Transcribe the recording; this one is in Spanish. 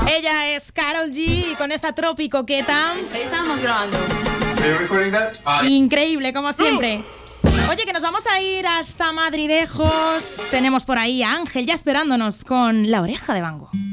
Ella es Karol G con esta Tropicoqueta. Estamos grabando. Increíble, como siempre. Oye, que nos vamos a ir hasta Madridejos. Tenemos por ahí a Ángel ya esperándonos con La Oreja de Van Gogh.